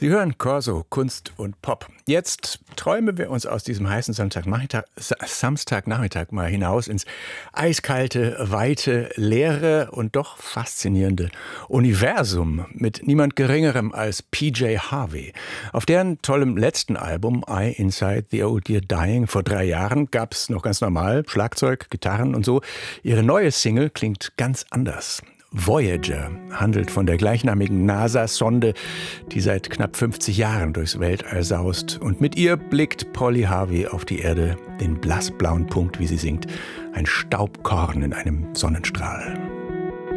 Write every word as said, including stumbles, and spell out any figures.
Sie hören Corso, Kunst und Pop. Jetzt träumen wir uns aus diesem heißen Samstagnachmittag, Samstagnachmittag mal hinaus ins eiskalte, weite, leere und doch faszinierende Universum mit niemand Geringerem als P J Harvey. Auf deren tollem letzten Album I Inside the Old Year Dying vor drei Jahren gab es noch ganz normal Schlagzeug, Gitarren und so. Ihre neue Single klingt ganz anders. Voyager handelt von der gleichnamigen NASA-Sonde, die seit knapp fünfzig Jahren durchs Weltall saust. Und mit ihr blickt Polly Harvey auf die Erde, den blassblauen Punkt, wie sie singt, ein Staubkorn in einem Sonnenstrahl.